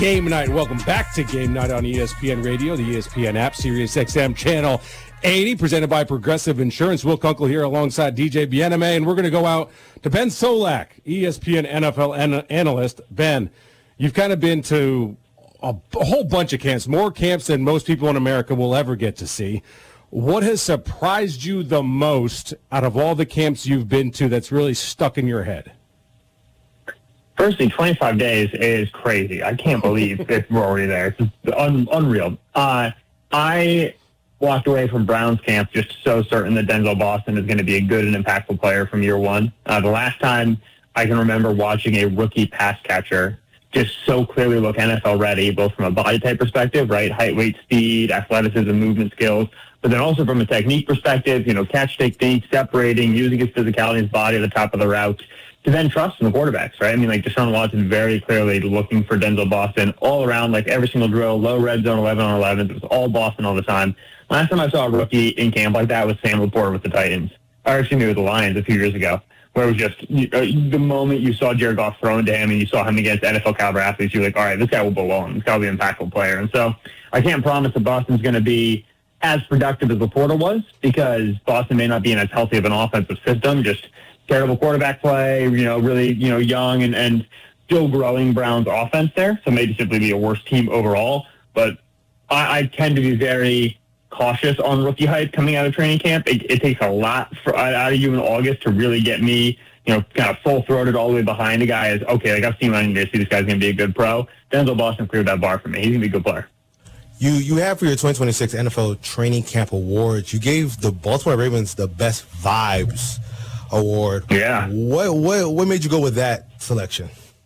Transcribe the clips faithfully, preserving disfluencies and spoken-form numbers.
Game night. Welcome back to Game Night on E S P N Radio, the E S P N app, Sirius X M Channel eighty, presented by Progressive Insurance. Will Kunkel here alongside D J Bieneme, and we're going to go out to Ben Solak, E S P N N F L an- analyst. Ben, you've kind of been to a, a whole bunch of camps, more camps than most people in America will ever get to see. What has surprised you the most out of all the camps you've been to that's really stuck in your head? Firstly, twenty-five days is crazy. I can't believe it's we're already there. It's un- unreal. Uh, I walked away from Browns camp just so certain that Denzel Boston is going to be a good and impactful player from year one. Uh, the last time I can remember watching a rookie pass catcher just so clearly look N F L ready, both from a body type perspective, right, height, weight, speed, athleticism, movement skills, but then also from a technique perspective, you know, catch technique, separating, using his physicality, his body at the top of the route, to then trust in the quarterbacks, right? I mean, like Deshaun Watson very clearly looking for Denzel Boston all around, like every single drill, low red zone, eleven on eleven. It was all Boston all the time. Last time I saw a rookie in camp like that was Sam Laporta with the Titans. Or actually, maybe with the Lions a few years ago, where it was just you, uh, the moment you saw Jared Goff thrown to him and you saw him against N F L caliber athletes, you're like, all right, this guy will belong. This guy will be an impactful player. And so I can't promise that Boston's going to be as productive as Laporta was, because Boston may not be in as healthy of an offensive system, just terrible quarterback play, you know, really, you know, young and, and still growing Browns offense there. So maybe simply be a worse team overall. But I, I tend to be very cautious on rookie hype coming out of training camp. It, it takes a lot for, out of you in August to really get me, you know, kind of full-throated all the way behind a guy as, okay, like I've seen what I need to see. This guy's going to be a good pro. Denzel Boston cleared that bar for me. He's going to be a good player. You you have for your twenty twenty-six N F L Training Camp Awards, you gave the Baltimore Ravens the Best Vibes Award. Yeah. What what what made you go with that selection?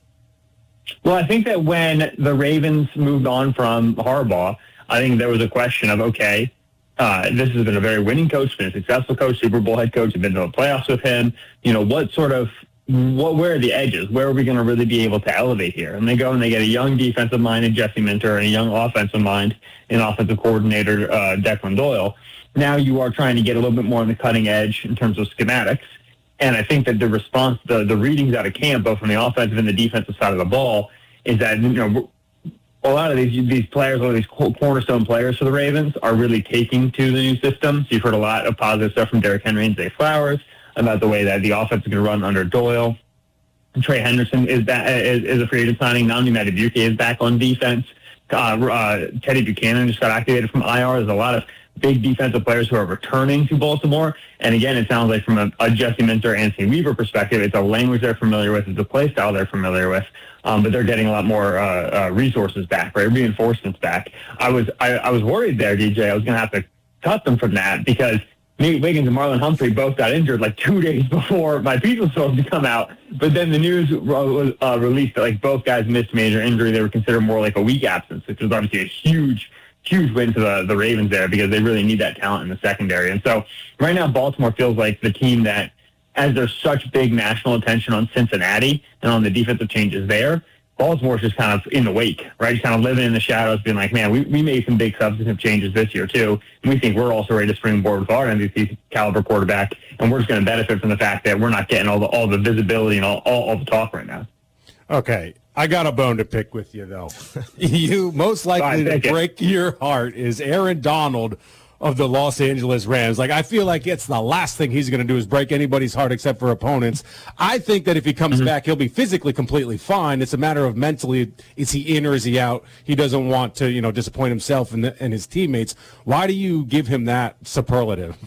Well, I think that when the Ravens moved on from Harbaugh, I think there was a question of, okay, uh, this has been a very winning coach, been a successful coach, Super Bowl head coach, have been to the playoffs with him. You know, what sort of, what, where are the edges? Where are we going to really be able to elevate here? And they go and they get a young defensive mind in Jesse Minter and a young offensive mind in offensive coordinator uh, Declan Doyle. Now you are trying to get a little bit more on the cutting edge in terms of schematics. And I think that the response, the, the readings out of camp, both from the offensive and the defensive side of the ball, is that, you know, a lot of these these players, a lot of these cornerstone players for the Ravens are really taking to the new system. So you've heard a lot of positive stuff from Derrick Henry and Zay Flowers about the way that the offense is going to run under Doyle. And Trey Henderson is, back, is, is a free agent signing. Namdi Madubuike is back on defense. Uh, uh, Teddy Buchanan just got activated from I R. There's a lot of big defensive players who are returning to Baltimore. And again, it sounds like from a, a Jesse Minter, Anthony Weaver perspective, it's a language they're familiar with, it's a play style they're familiar with, um, but they're getting a lot more uh, uh, resources back, right? Reinforcements back. I was I, I was worried there, D J. I was going to have to cut them from that because Nate Wiggins and Marlon Humphrey both got injured like two days before my piece was supposed to come out. But then the news was uh, released that like both guys missed major injury. They were considered more like a week absence, which was obviously a huge huge win to the, the Ravens there because they really need that talent in the secondary. And so right now Baltimore feels like the team that, as there's such big national attention on Cincinnati and on the defensive changes there, Baltimore's just kind of in the wake, right? Just kind of living in the shadows, being like, man, we, we made some big substantive changes this year too. And we think we're also ready to springboard with our M V P caliber quarterback. And we're just going to benefit from the fact that we're not getting all the, all the visibility and all, all, all the talk right now. Okay. I got a bone to pick with you, though. You most likely Fine, to break it. Your heart is Aaron Donald of the Los Angeles Rams. Like, I feel like it's the last thing he's going to do is break anybody's heart except for opponents. I think that if he comes mm-hmm. back, he'll be physically completely fine. It's a matter of mentally, is he in or is he out? He doesn't want to, you know, disappoint himself and, the, and his teammates. Why do you give him that superlative?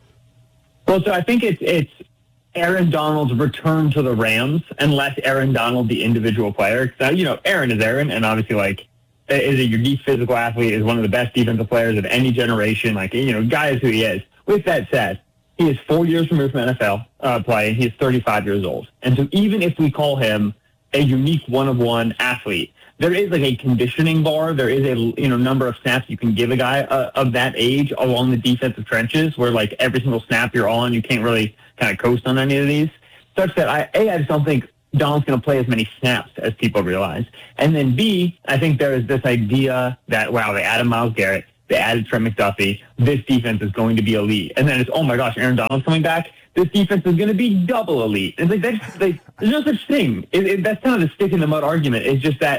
Well, so I think it's it's Aaron Donald's return to the Rams, and less Aaron Donald, the individual player. So, you know, Aaron is Aaron, and obviously, like, is a unique physical athlete, is one of the best defensive players of any generation. Like, you know, guy is who he is. With that said, he is four years removed from N F L uh, play, and he is thirty-five years old. And so even if we call him a unique one-of-one athlete, there is like a conditioning bar. There is a, you know, number of snaps you can give a guy uh, of that age along the defensive trenches where, like, every single snap you're on, you can't really kind of coast on any of these, such that I, A, I just don't think Donald's going to play as many snaps as people realize. And then B, I think there is this idea that, wow, they added Myles Garrett, they added Trent McDuffie, this defense is going to be elite. And then it's, oh my gosh, Aaron Donald's coming back, this defense is going to be double elite. It's like, that's, like there's no such thing. It, it, that's kind of the stick in the mud argument. It's just that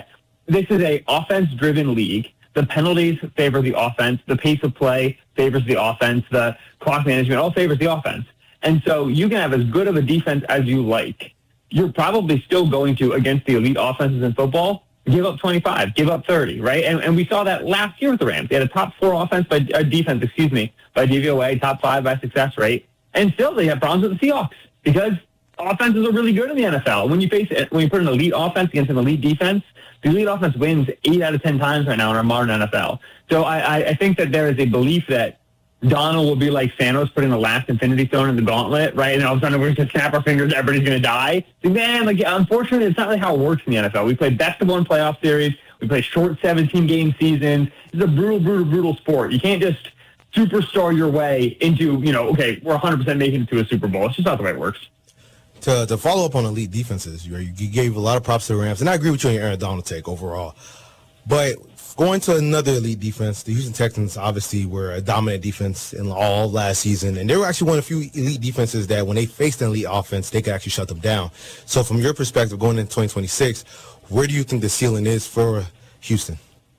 this is a offense-driven league. The penalties favor the offense. The pace of play favors the offense. The clock management all favors the offense. And so you can have as good of a defense as you like. You're probably still going to, against the elite offenses in football, give up twenty-five, give up thirty, right? And, and we saw that last year with the Rams. They had a top four offense by uh, defense, excuse me, by D V O A, top five by success rate. And still they have problems with the Seahawks because offenses are really good in the N F L. When you face it, when you put an elite offense against an elite defense, the elite offense wins eight out of ten times right now in our modern N F L. So I, I think that there is a belief that Donald will be like Thanos putting the last Infinity Stone in the gauntlet, right? And all of a sudden we're going to snap our fingers, everybody's going to die. Man, like, unfortunately, it's not really how it works in the N F L. We play best of one playoff series. We play short seventeen-game seasons. It's a brutal, brutal, brutal sport. You can't just superstar your way into, you know, okay, we're one hundred percent making it to a Super Bowl. It's just not the way it works. To, to follow up on elite defenses, you, you gave a lot of props to the Rams, and I agree with you on your Aaron Donald take overall. But going to another elite defense, the Houston Texans obviously were a dominant defense in all last season, and they were actually one of the few elite defenses that when they faced an elite offense, they could actually shut them down. So from your perspective, going into twenty twenty-six, where do you think the ceiling is for Houston?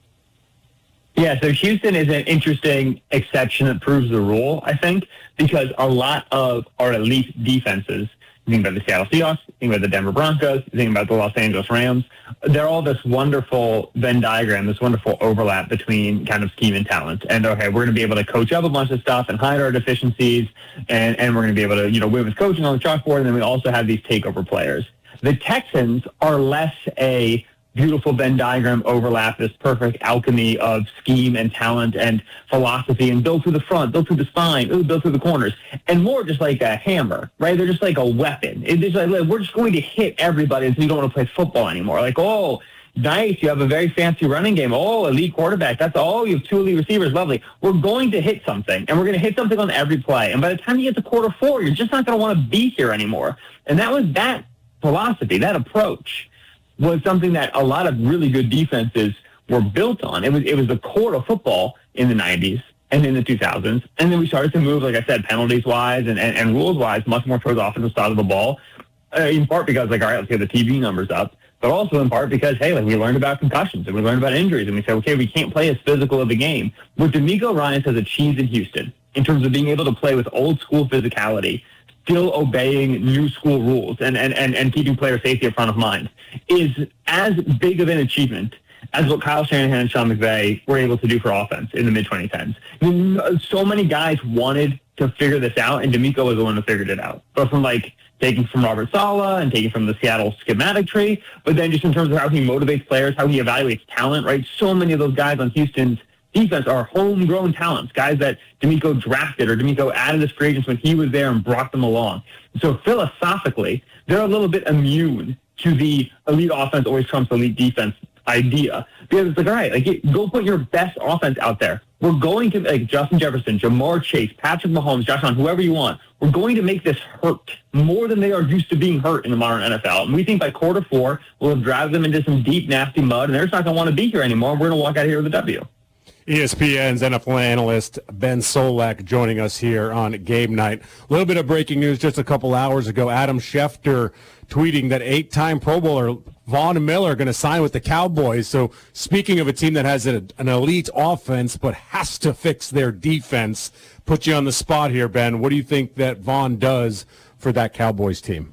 Yeah, so Houston is an interesting exception that proves the rule, I think, because a lot of our elite defenses, you think about the Seattle Seahawks, you think about the Denver Broncos, you think about the Los Angeles Rams, they're all this wonderful Venn diagram, this wonderful overlap between kind of scheme and talent. And, okay, we're going to be able to coach up a bunch of stuff and hide our deficiencies, and, and we're going to be able to, you know, win with coaching on the chalkboard, and then we also have these takeover players. The Texans are less a beautiful Venn diagram overlap, this perfect alchemy of scheme and talent and philosophy, and build through the front, build through the spine, ooh, build through the corners, and more just like a hammer, right? They're just like a weapon. It's just like, we're just going to hit everybody until you don't want to play football anymore. Like, oh, nice, you have a very fancy running game. Oh, elite quarterback. That's all. You have two elite receivers. Lovely. We're going to hit something, and we're going to hit something on every play. And by the time you get to quarter four, you're just not going to want to be here anymore. And that was that philosophy, that approach was something that a lot of really good defenses were built on. It was it was the core of football in the nineties and in the two thousands. And then we started to move, like I said, penalties-wise and, and, and rules-wise, much more towards the offensive side of the ball, uh, in part because, like, all right, let's get the T V numbers up, but also in part because, hey, like, we learned about concussions and we learned about injuries, and we said, okay, we can't play as physical of a game. What DeMeco Ryans has achieved in Houston in terms of being able to play with old-school physicality, still obeying new school rules and, and, and, and keeping player safety at front of mind, is as big of an achievement as what Kyle Shanahan and Sean McVay were able to do for offense in the mid twenty tens. I mean, so many guys wanted to figure this out, and DeMeco was the one who figured it out. But from, like, taking from Robert Saleh and taking from the Seattle schematic tree, but then just in terms of how he motivates players, how he evaluates talent, right? So many of those guys on Houston's defense are homegrown talents, guys that DeMeco drafted or DeMeco added as free agents when he was there and brought them along. So philosophically, they're a little bit immune to the elite offense always trumps elite defense idea. Because it's like, all right, like, go put your best offense out there. We're going to, like, Justin Jefferson, Jamar Chase, Patrick Mahomes, Josh Allen, whoever you want. We're going to make this hurt more than they are used to being hurt in the modern N F L. And we think by quarter four, we'll have dragged them into some deep, nasty mud, and they're just not going to want to be here anymore. We're going to walk out of here with a W. E S P N's N F L analyst Ben Solak joining us here on Game Night. A little bit of breaking news just a couple hours ago. Adam Schefter tweeting that eight-time Pro Bowler Von Miller going to sign with the Cowboys. So speaking of a team that has a, an elite offense but has to fix their defense, put you on the spot here, Ben. What do you think that Von does for that Cowboys team?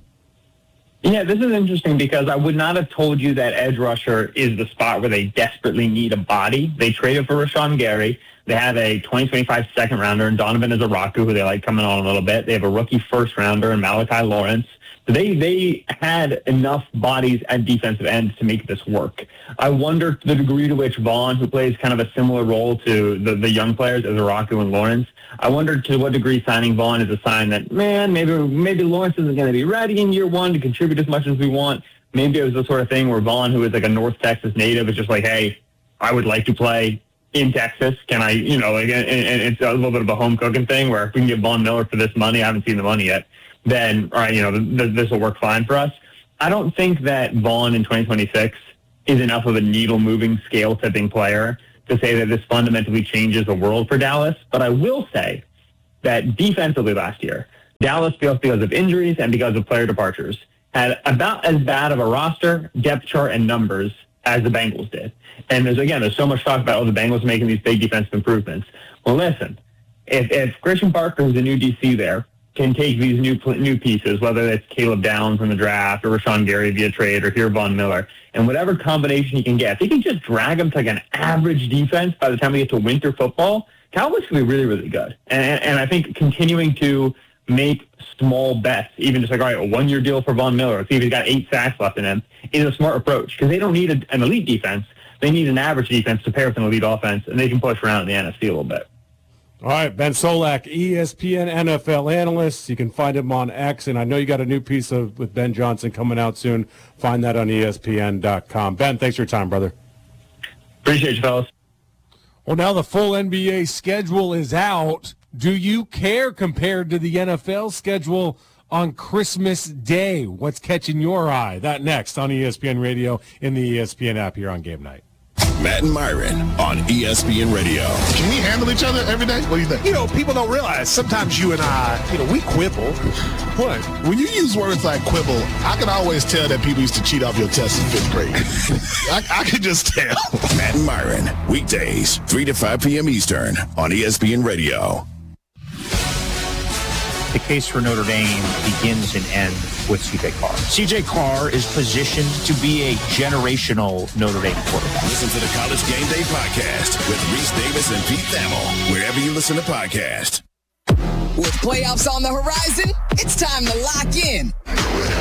Yeah, this is interesting because I would not have told you that edge rusher is the spot where they desperately need a body. They traded for Rashawn Gary. They have a twenty twenty-five second rounder in Donovan Izaraku, who they like coming on a little bit. They have a rookie first rounder in Malachi Lawrence. So they, they had enough bodies at defensive ends to make this work. I wonder the degree to which Vaughn, who plays kind of a similar role to the, the young players, Izaraku and Lawrence, I wonder to what degree signing Vaughn is a sign that, man, maybe maybe Lawrence isn't going to be ready in year one to contribute as much as we want. Maybe it was the sort of thing where Vaughn, who is like a North Texas native, is just like, hey, I would like to play in Texas. Can I, you know, like, and, and it's a little bit of a home cooking thing where if we can get Von Miller for this money, I haven't seen the money yet, then, all right, you know, th- this will work fine for us. I don't think that Vaughn in twenty twenty-six is enough of a needle-moving, scale-tipping player to say that this fundamentally changes the world for Dallas. But I will say that defensively last year, Dallas, because of injuries and because of player departures, had about as bad of a roster, depth chart, and numbers as the Bengals did. And there's, again, there's so much talk about, oh, the Bengals making these big defensive improvements. Well, listen, if, if Christian Parker, who's the new D C there, can take these new new pieces, whether it's Caleb Downs in the draft or Rashawn Gary via trade or here Von Miller, and whatever combination he can get, if he can just drag them to like an average defense by the time we get to winter football, Cowboys can be really, really good. And, and I think continuing to make small bets, even just like, all right, a one-year deal for Von Miller, see if he's got eight sacks left in him, is a smart approach because they don't need a, an elite defense. They need an average defense to pair with an elite offense, and they can push around in the N F C a little bit. All right, Ben Solak, E S P N N F L analyst. You can find him on X, and I know you got a new piece of with Ben Johnson coming out soon. Find that on E S P N dot com. Ben, thanks for your time, brother. Appreciate you, fellas. Well, now the full N B A schedule is out. Do you care compared to the N F L schedule on Christmas Day? What's catching your eye? That next on E S P N Radio in the E S P N app here on Game Night. Matt and Myron on E S P N Radio. Can we handle each other every day? What do you think? You know, people don't realize sometimes you and I, you know, we quibble. What? When you use words like quibble, I can always tell that people used to cheat off your tests in fifth grade. I, I can just tell. Matt and Myron, weekdays, three to five p.m. Eastern on E S P N Radio. The case for Notre Dame begins and ends with C J Carr. C J Carr is positioned to be a generational Notre Dame quarterback. Listen to the College Game Day podcast with Reese Davis and Pete Thamel, wherever you listen to podcasts. With playoffs on the horizon, it's time to lock in.